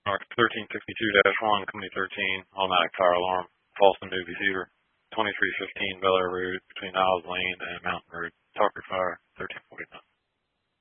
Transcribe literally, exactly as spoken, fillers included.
Mark thirteen sixty-two dash one, company thirteen, automatic fire alarm, false and movie theater, twenty-three fifteen Bel Air Road between Niles Lane and Mountain Road. Talk your fire.